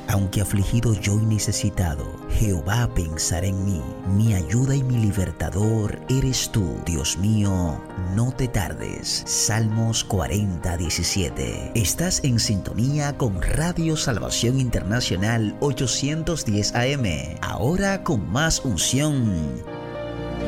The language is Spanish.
Aunque afligido yo y necesitado, Jehová pensará en mí. Mi ayuda y mi libertador eres tú. Dios mío, no te tardes. Salmos 40:17. Estás en sintonía con Radio Salvación Internacional 810 AM. Ahora con más unción.